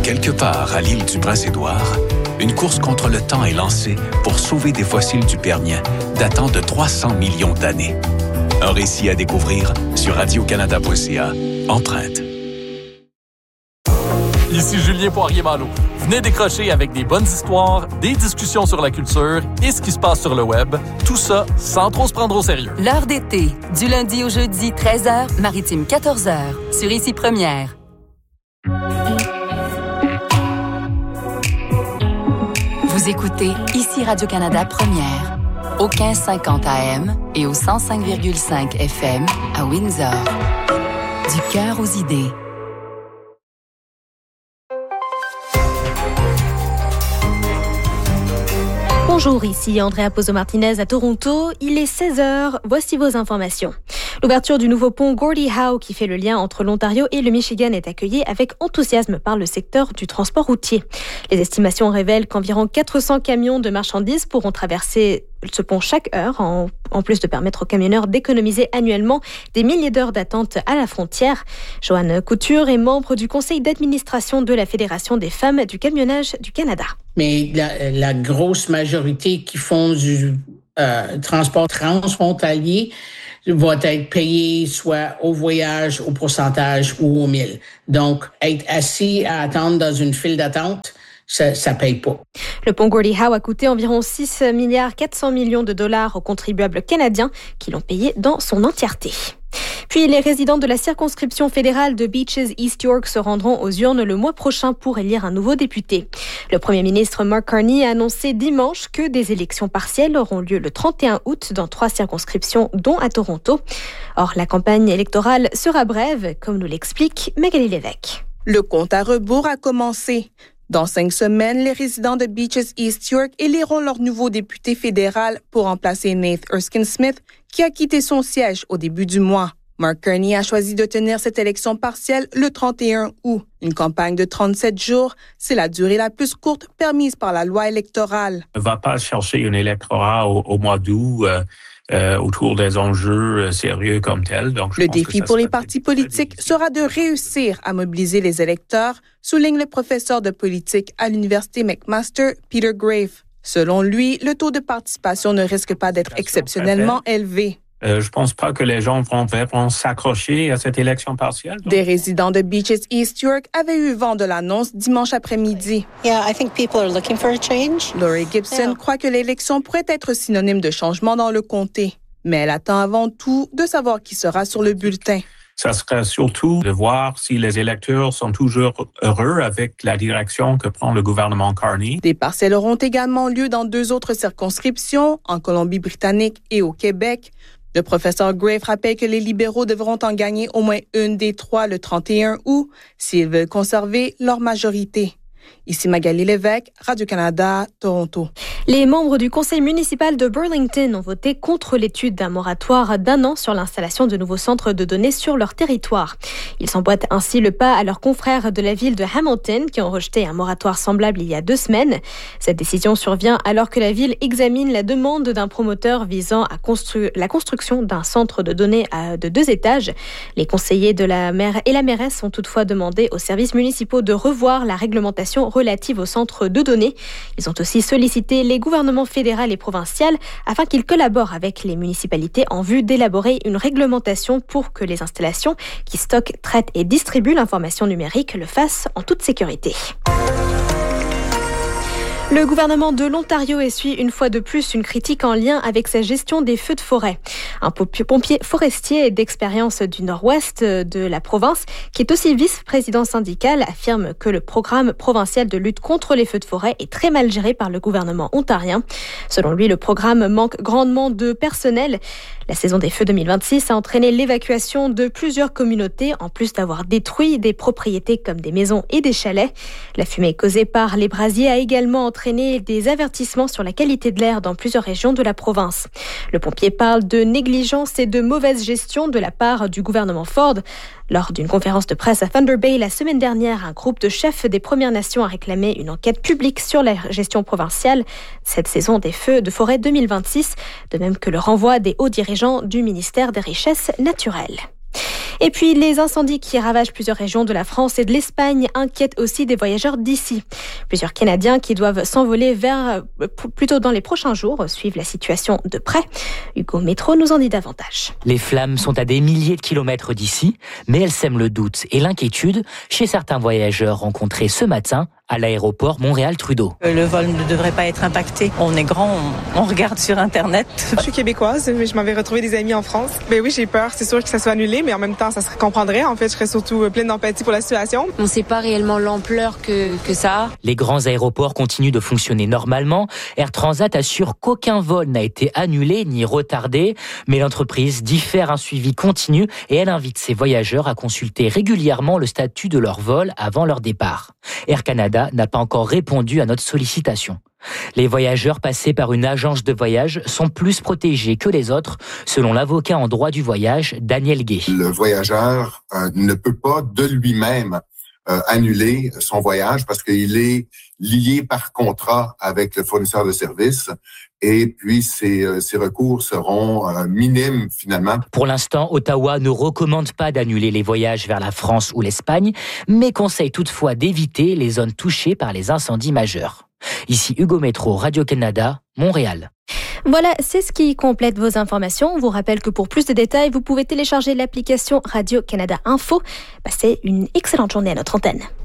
Quelque part à l'île du Prince-Édouard, une course contre le temps est lancée pour sauver des fossiles du Permien datant de 300 millions d'années. Un récit à découvrir sur radiocanada.ca. Empreinte. Ici Julien Poirier-Malo. Venez décrocher avec des bonnes histoires, des discussions sur la culture et ce qui se passe sur le web. Tout ça sans trop se prendre au sérieux. L'heure d'été, du lundi au jeudi, 13h, maritime 14h, sur Ici Première. Vous écoutez Ici Radio-Canada Première, au 1550 AM et au 105,5 FM à Windsor. Du cœur aux idées. Bonjour, ici Andrea Pozo-Martinez à Toronto. Il est 16h, voici vos informations. L'ouverture du nouveau pont Gordie Howe qui fait le lien entre l'Ontario et le Michigan est accueillie avec enthousiasme par le secteur du transport routier. Les estimations révèlent qu'environ 400 camions de marchandises pourront traverser ce pont chaque heure, en plus de permettre aux camionneurs d'économiser annuellement des milliers d'heures d'attente à la frontière. Joanne Couture est membre du conseil d'administration de la Fédération des femmes du camionnage du Canada. Mais la grosse majorité qui font du transport transfrontalier vont être payés soit au voyage, au pourcentage ou au mille. Donc, être assis à attendre dans une file d'attente, ça paye pas. Le pont Gordie Howe a coûté environ 6,4 milliards de dollars aux contribuables canadiens qui l'ont payé dans son entièreté. Puis les résidents de la circonscription fédérale de Beaches East York se rendront aux urnes le mois prochain pour élire un nouveau député. Le premier ministre Mark Carney a annoncé dimanche que des élections partielles auront lieu le 31 août dans 3 circonscriptions, dont à Toronto. Or, la campagne électorale sera brève, comme nous l'explique Magali Lévesque. Le compte à rebours a commencé. Dans 5 semaines, les résidents de Beaches East York éliront leur nouveau député fédéral pour remplacer Nate Erskine-Smith, qui a quitté son siège au début du mois. Mark Carney a choisi de tenir cette élection partielle le 31 août. Une campagne de 37 jours, c'est la durée la plus courte permise par la loi électorale. On ne va pas chercher un électorat au mois d'août autour des enjeux sérieux comme tels. Donc, le défi pour les partis politiques sera de réussir à mobiliser les électeurs, souligne le professeur de politique à l'Université McMaster, Peter Grave. Selon lui, le taux de participation ne risque pas d'être exceptionnellement élevé. Je pense pas que les gens vont s'accrocher à cette élection partielle. Des résidents de Beaches East York avaient eu vent de l'annonce dimanche après-midi. Yeah, I think people are looking for a change. Laurie Gibson croit que l'élection pourrait être synonyme de changement dans le comté. Mais elle attend avant tout de savoir qui sera sur le bulletin. Ça serait surtout de voir si les électeurs sont toujours heureux avec la direction que prend le gouvernement Carney. Des partiels auront également lieu dans 2 autres circonscriptions, en Colombie-Britannique et au Québec. Le professeur Grave rappelle que les libéraux devront en gagner au moins une des 3 le 31 août s'ils veulent conserver leur majorité. Ici Magali Lévesque, Radio-Canada, Toronto. Les membres du conseil municipal de Burlington ont voté contre l'étude d'un moratoire d'1 an sur l'installation de nouveaux centres de données sur leur territoire. Ils s'emboîtent ainsi le pas à leurs confrères de la ville de Hamilton qui ont rejeté un moratoire semblable il y a 2 semaines. Cette décision survient alors que la ville examine la demande d'un promoteur visant à la construction d'un centre de données de 2 étages. Les conseillers de la maire et la mairesse ont toutefois demandé aux services municipaux de revoir la réglementation relative aux centres de données. Ils ont aussi sollicité les gouvernements fédéral et provincial afin qu'ils collaborent avec les municipalités en vue d'élaborer une réglementation pour que les installations qui stockent, traitent et distribuent l'information numérique le fassent en toute sécurité. Le gouvernement de l'Ontario essuie une fois de plus une critique en lien avec sa gestion des feux de forêt. Un pompier forestier d'expérience du nord-ouest de la province, qui est aussi vice-président syndical, affirme que le programme provincial de lutte contre les feux de forêt est très mal géré par le gouvernement ontarien. Selon lui, le programme manque grandement de personnel. La saison des feux 2026 a entraîné l'évacuation de plusieurs communautés, en plus d'avoir détruit des propriétés comme des maisons et des chalets. La fumée causée par les brasiers a également entraîné des avertissements sur la qualité de l'air dans plusieurs régions de la province. Le pompier parle de négligence et de mauvaise gestion de la part du gouvernement Ford. Lors d'une conférence de presse à Thunder Bay la semaine dernière, un groupe de chefs des Premières Nations a réclamé une enquête publique sur la gestion provinciale cette saison des feux de forêt 2026, de même que le renvoi des hauts dirigeants du ministère des Richesses naturelles. Et puis, les incendies qui ravagent plusieurs régions de la France et de l'Espagne inquiètent aussi des voyageurs d'ici. Plusieurs Canadiens qui doivent s'envoler plutôt dans les prochains jours suivent la situation de près. Hugo Métro nous en dit davantage. Les flammes sont à des milliers de kilomètres d'ici, mais elles sèment le doute et l'inquiétude chez certains voyageurs rencontrés ce matin à l'aéroport Montréal-Trudeau. Le vol ne devrait pas être impacté. On est grand, on regarde sur Internet. Je suis québécoise, mais je m'avais retrouvé des amis en France. Ben oui, j'ai peur, c'est sûr que ça soit annulé, mais en même temps, ça se comprendrait. En fait, je serais surtout pleine d'empathie pour la situation. On ne sait pas réellement l'ampleur que ça a. Les grands aéroports continuent de fonctionner normalement. Air Transat assure qu'aucun vol n'a été annulé ni retardé, mais l'entreprise diffère un suivi continu et elle invite ses voyageurs à consulter régulièrement le statut de leur vol avant leur départ. Air Canada n'a pas encore répondu à notre sollicitation. Les voyageurs passés par une agence de voyage sont plus protégés que les autres, selon l'avocat en droit du voyage, Daniel Gay. Le voyageur ne peut pas de lui-même annuler son voyage parce qu'il est lié par contrat avec le fournisseur de services et puis ces recours seront minimes finalement. Pour l'instant, Ottawa ne recommande pas d'annuler les voyages vers la France ou l'Espagne, mais conseille toutefois d'éviter les zones touchées par les incendies majeurs. Ici Hugo Métro, Radio-Canada, Montréal. Voilà, c'est ce qui complète vos informations. On vous rappelle que pour plus de détails, vous pouvez télécharger l'application Radio-Canada Info. Passez une excellente journée à notre antenne.